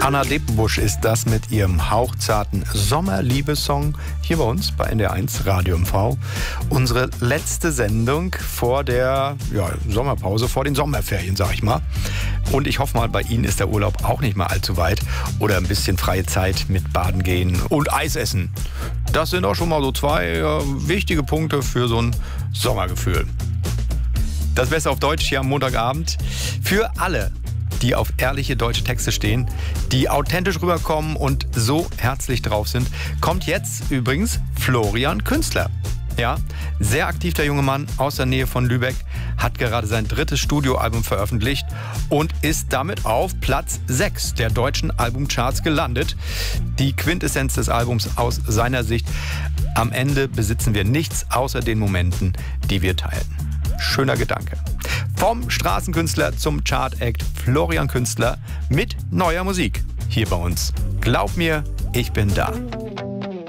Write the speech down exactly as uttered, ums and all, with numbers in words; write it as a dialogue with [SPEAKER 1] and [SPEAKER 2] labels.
[SPEAKER 1] Anna Depenbusch ist das mit ihrem hauchzarten Sommerliebessong hier bei uns bei N D R eins Radio M V. Unsere letzte Sendung vor der ja, Sommerpause, vor den Sommerferien, sag ich mal. Und ich hoffe mal, bei Ihnen ist der Urlaub auch nicht mal allzu weit. Oder ein bisschen freie Zeit mit Baden gehen und Eis essen. Das sind auch schon mal so zwei äh, wichtige Punkte für so ein Sommergefühl. Das Beste auf Deutsch hier am Montagabend. Für alle, die auf ehrliche deutsche Texte stehen, die authentisch rüberkommen und so herzlich drauf sind, kommt jetzt übrigens Florian Künstler. Ja, sehr aktiv der junge Mann aus der Nähe von Lübeck, hat gerade sein drittes Studioalbum veröffentlicht und ist damit auf Platz sechs der deutschen Albumcharts gelandet. Die Quintessenz des Albums aus seiner Sicht: Am Ende besitzen wir nichts außer den Momenten, die wir teilen. Schöner Gedanke. Vom Straßenkünstler zum Chart-Act Florian Künstler mit neuer Musik hier bei uns. Glaub mir, ich bin da.